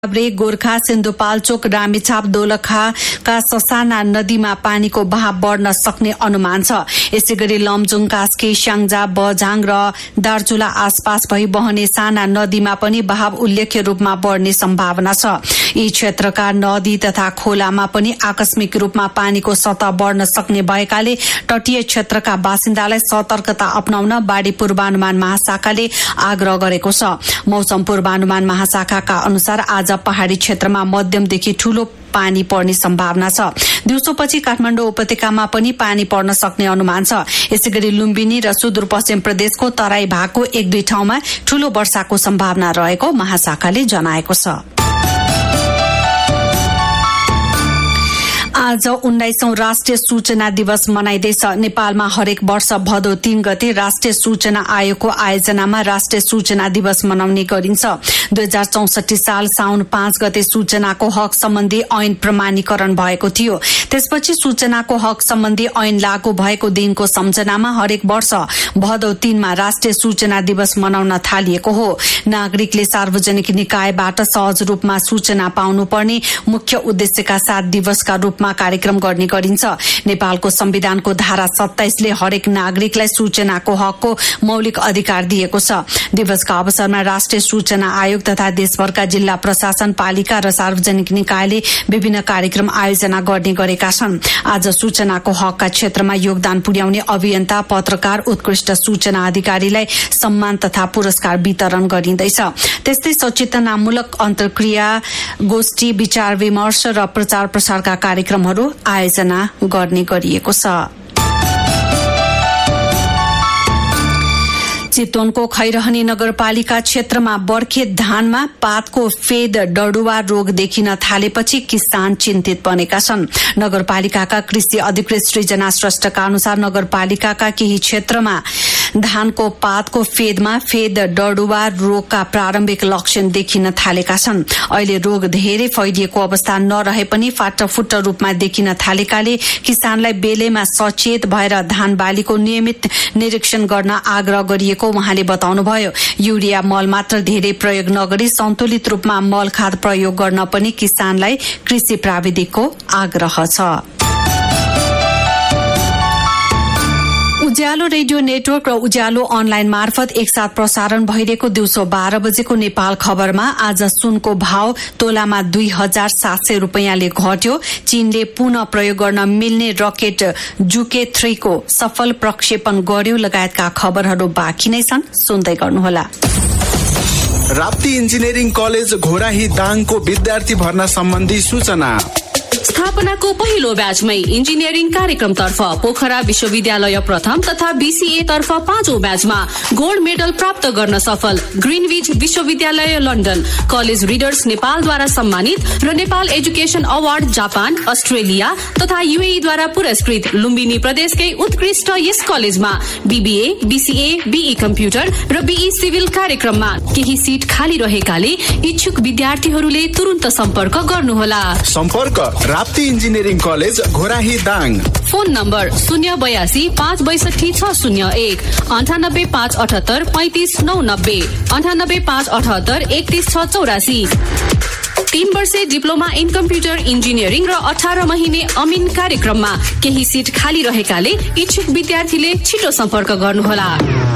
गोर्खा सिन्धुपाल्चोक रामेछाप दोलखाका ससाना नदीमा पानीको बहाव बढ्न सक्ने अनुमान छ। यसैगरी लमजुङ कास्की स्याङ्जा बझाङ र दार्चुला आसपास भई बहने साना नदीमा पनि बहाव उल्लेख्य रूपमा बढ्ने सम्भावना छ। यी क्षेत्रका नदी तथा खोलामा पनि आकस्मिक रूपमा पानीको सतह बढ्न सक्ने भएकाले तटीय क्षेत्रका बासिन्दालाई सतर्कता अपनाउन बाढ़ी पूर्वानुमान महाशाखाले आग्रह गरेको छ। मौसम पूर्वानुमान महाशाखाका अनुसार आज पहाड़ी क्षेत्रमा मध्यमदेखि ठूलो पानी पर्ने सम्भावना छ। दिउँसोपछि काठमाडौँ उपत्यकामा पनि पानी पर्न सक्ने अनुमान छ। यसैगरी लुम्बिनी र सुदूरपश्चिम प्रदेशको तराई भागको एक दुई ठाउँमा ठूलो वर्षाको सम्भावना रहेको महाशाखाले जनाएको छ। आज 19औं राष्ट्रिय सूचना दिवस मनाइँदैछ। नेपालमा हरेक वर्ष भदौ 3 गते राष्ट्रिय सूचना आयोगको आयोजनामा राष्ट्रिय सूचना दिवस मनाउने गरिन्छ। 2064 साल साउन 5 गते सूचनाको हक सम्बन्धी ऐन प्रमाणीकरण भएको थियो। त्यसपछि सूचनाको हक सम्बन्धी ऐन लागू भएको दिनको सम्झनामा हरेक वर्ष भदौ 3 मा राष्ट्रिय सूचना दिवस मनाउन थालिएको हो। नागरिकले सार्वजनिक निकायबाट सहज रूपमा सूचना पाउनुपर्ने मुख्य उद्देश्यका साथ दिवसका रूपमा कार्यक्रम गर्ने गरिन्छ। नेपालको संविधानको धारा 27 ले हरेक नागरिकलाई सूचनाको हकको मौलिक अधिकार दिएको छ। दिवसका अवसरमा राष्ट्रिय सूचना आयोग तथा देशभरका जिल्ला प्रशासन पालिका र सार्वजनिक निकायले विभिन्न कार्यक्रम आयोजना गर्ने गरेका छन्। आज सूचनाको हकका क्षेत्रमा योगदान पुर्याउने अभियन्ता, पत्रकार, उत्कृष्ट सूचना अधिकारीलाई सम्मान तथा पुरस्कार वितरण गरिँदैछ। त्यस्तै सचेतनामूलक अन्तर्क्रिया, गोष्ठी, विचार विमर्श र प्रचार प्रसारका कार्यक्रमहरू आयोजना गर्ने गरिएको छ। चितवनको खैरहनी नगरपालिका क्षेत्रमा बर्खे धानमा पातको फेद डडुवा रोग देखिन थालेपछि किसान चिन्तित बनेका छन्। नगरपालिकाका कृषि अधिकृत सृजना श्रेष्ठका अनुसार नगरपालिकाका केही क्षेत्रमा धानको पातको फेदमा फेद डडुवा रोगका प्रारम्भिक लक्षण देखिन थालेका छन्। अहिले रोग धेरै फैलिएको अवस्था नरहे पनि फाटाफुट्टा रूपमा देखिन थालेकाले किसानलाई बेलेमा सचेत भएर धान बालीको नियमित निरीक्षण गर्न आग्रह गरिएको उहाँले बताउनुभयो। युरिया मल मात्र धेरै प्रयोग नगरी सन्तुलित रूपमा मल खाद प्रयोग गर्न पनि किसानलाई कृषि प्राविधिकको आग्रह छ। उज्यालो रेडियो नेटवर्क र उज्यालो अनलाइन मार्फत एकसाथ प्रसारण भइरहेको दिउँसो 12 बजेको नेपाल खबरमा आज सुनको भाव तोलामा 2700 रुपैयाँले घट्यो। चीनले पुनः प्रयोग गर्न मिल्ने रकेट जुके 3 को सफल प्रक्षेपण गर्यो लगायतका खबरहरू बाँकी नै छन्, सुन्दै गर्नुहोला। राप्ती इन्जिनियरिङ कलेज घोराही दाङको विद्यार्थी भर्ना सम्बन्धी सूचना। स्थापनाको पहिलो ब्याचमै इन्जिनियरिङ कार्यक्रमतर्फ पोखरा विश्वविद्यालय प्रथम तथा बीसीए तर्फ 5औं ब्याचमा गोल्ड मेडल प्राप्त गर्न सफल ग्रीनविच विश्वविद्यालय लन्डन, कलेज रिडर्स नेपालद्वारा सम्मानित र Nepal education award Japan, Australia तथा यूएईद्वारा पुरस्कृत लुम्बिनी प्रदेशकै उत्कृष्ट यस कलेजमा बीबीए, बीसीए, बीई कम्प्युटर र बीई सिभिल कार्यक्रममा केही सिट खाली रहेकाले इच्छुक विद्यार्थीहरूले तुरुन्त सम्पर्क गर्नुहोला। सम्पर्क Rapti engineering college Ghorahi Dang. Phone number 082 562 601 98 578 35 990 98 578 31 684। 3 वर्षे डिप्लोमा इन कम्प्युटर इन्जिनियरिङ र 18 महिने अमिन कार्यक्रममा केही सिट खाली रहेकाले इच्छुक विद्यार्थीले छिटो सम्पर्क गर्नुहोला।